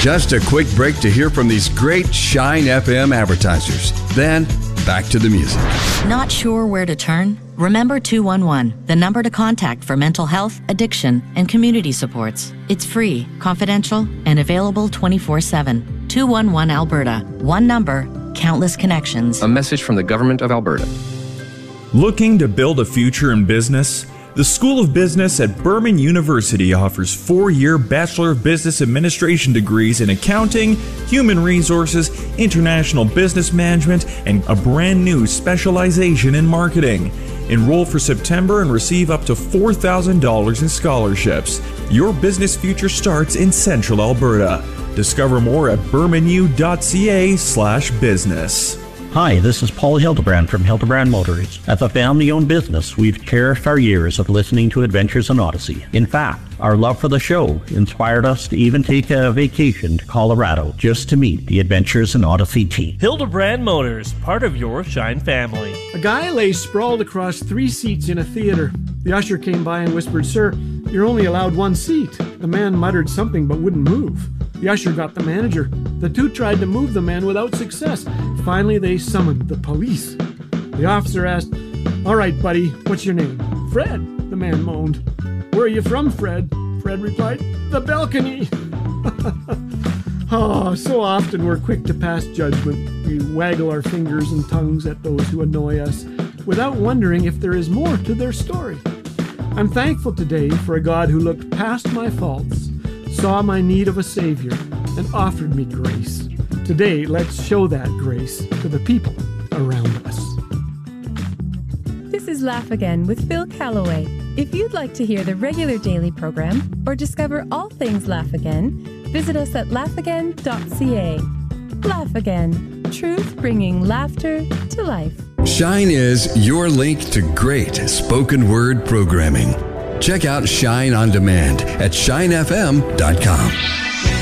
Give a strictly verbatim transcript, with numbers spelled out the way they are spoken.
Just a quick break to hear from these great Shine F M advertisers. Then, back to the music. Not sure where to turn? Remember two one one, the number to contact for mental health, addiction, and community supports. It's free, confidential, and available twenty-four seven. two one one Alberta. One number, countless connections. A message from the Government of Alberta. Looking to build a future in business? The School of Business at Burman University offers four-year Bachelor of Business Administration degrees in accounting, human resources, international business management, and a brand new specialization in marketing. Enroll for September and receive up to four thousand dollars in scholarships. Your business future starts in Central Alberta. Discover more at burmanu.ca slash business. Hi, this is Paul Hildebrand from Hildebrand Motors. As a family-owned business, we've cherished our years of listening to Adventures in Odyssey. In fact, our love for the show inspired us to even take a vacation to Colorado just to meet the Adventures in Odyssey team. Hildebrand Motors, part of your Shine family. A guy lay sprawled across three seats in a theater. The usher came by and whispered, "Sir, you're only allowed one seat." The man muttered something but wouldn't move. The usher got the manager. The two tried to move the man without success. Finally, they summoned the police. The officer asked, "All right, buddy, what's your name?" "Fred," the man moaned. "Where are you from, Fred?" Fred replied, "The balcony." Oh, so often we're quick to pass judgment. We waggle our fingers and tongues at those who annoy us without wondering if there is more to their story. I'm thankful today for a God who looked past my faults, saw my need of a Savior, and offered me grace. Today, let's show that grace to the people around us. This is Laugh Again with Phil Callaway. If you'd like to hear the regular daily program or discover all things Laugh Again, visit us at laugh again dot c a. Laugh Again, truth bringing laughter to life. Shine is your link to great spoken word programming. Check out Shine on Demand at shine f m dot com.